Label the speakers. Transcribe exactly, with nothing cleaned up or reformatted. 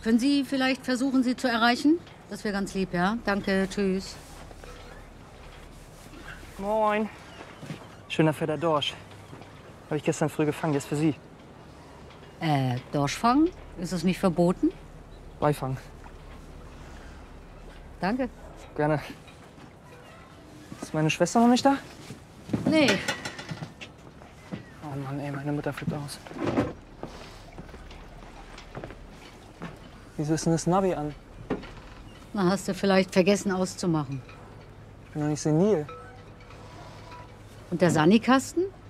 Speaker 1: Können Sie vielleicht versuchen, sie zu erreichen? Das wäre ganz lieb, ja? Danke, tschüss.
Speaker 2: Moin. Schöner fetter Dorsch. Habe ich gestern früh gefangen, der ist für Sie.
Speaker 1: Äh, Dorschfang? Ist es nicht verboten?
Speaker 2: Beifang.
Speaker 1: Danke.
Speaker 2: Gerne. Ist meine Schwester noch nicht da?
Speaker 1: Nee.
Speaker 2: Oh Mann, ey, meine Mutter flippt aus. Wieso ist denn das Navi an?
Speaker 1: Na, hast du vielleicht vergessen auszumachen.
Speaker 2: Ich bin doch nicht senil.
Speaker 1: Und der Sanikasten?